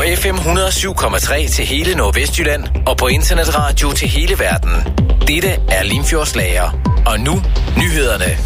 FM 107,3 til hele Nordvestjylland og på internetradio til hele verden. Dette er Limfjordslager. Og nu nyhederne.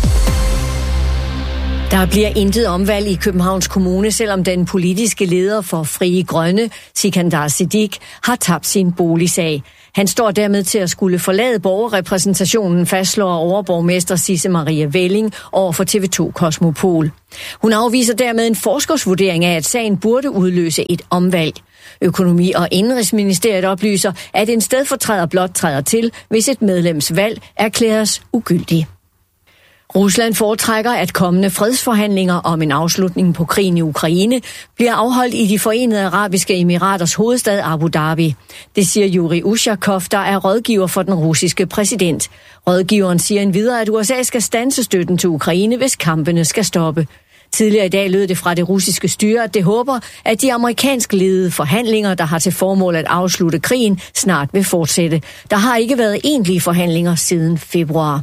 Der bliver intet omvalg i Københavns Kommune, selvom den politiske leder for Frie Grønne, Sikandar Siddique, har tabt sin boligsag. Han står dermed til at skulle forlade borgerrepræsentationen, fastslår overborgmester Sisse Maria Velling over for TV2 Kosmopol. Hun afviser dermed en forskersvurdering af, at sagen burde udløse et omvalg. Økonomi- og Indenrigsministeriet oplyser, at en stedfortræder blot træder til, hvis et medlems valg erklæres ugyldig. Rusland foretrækker, at kommende fredsforhandlinger om en afslutning på krigen i Ukraine bliver afholdt i de Forenede Arabiske Emiraters hovedstad Abu Dhabi. Det siger Yuri Ushakov, der er rådgiver for den russiske præsident. Rådgiveren siger endvidere, at USA skal standse støtten til Ukraine, hvis kampene skal stoppe. Tidligere i dag lød det fra det russiske styre, at det håber, at de amerikansk ledede forhandlinger, der har til formål at afslutte krigen, snart vil fortsætte. Der har ikke været egentlige forhandlinger siden februar.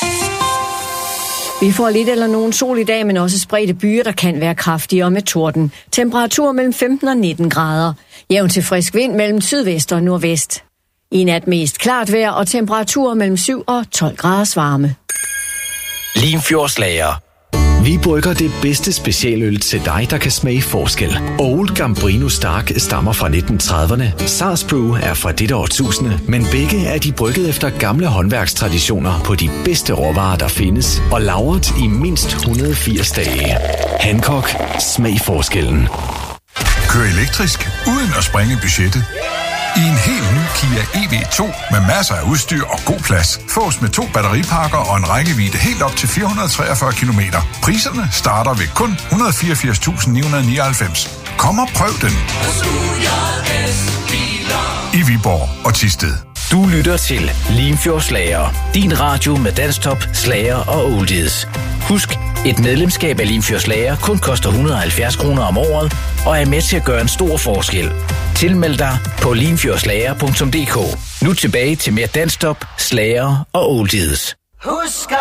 Vi får lidt eller nogen sol i dag, men også spredte byer, der kan være kraftigere med torden. Temperatur mellem 15 og 19 grader. Jævn til frisk vind mellem sydvest og nordvest. I nat mest klart vejr og temperaturer mellem 7 og 12 graders varme. Limfjordslager. Vi brygger det bedste specialøl til dig, der kan smage forskel. Old Gambrino Stark stammer fra 1930'erne. Sars Brew er fra dette årtusinde, men begge er de brygget efter gamle håndværkstraditioner på de bedste råvarer, der findes, og lagret i mindst 180 dage. Hancock. Smag forskellen. Kør elektrisk uden at sprænge budgettet. I en helt ny Kia EV2 med masser af udstyr og god plads. Fås med 2 batteripakker og en rækkevidde helt op til 443 km. Priserne starter ved kun 184.999. Kom og prøv den. I Viborg og Thisted. Du lytter til Limfjordslager. Din radio med danstop, slager og oldies. Husk, et medlemskab af Limfjordslager kun koster 170 kroner om året og er med til at gøre en stor forskel. Tilmeld dig på limfjordslager.dk. Nu tilbage til mere danstop, slager og oldies. Husk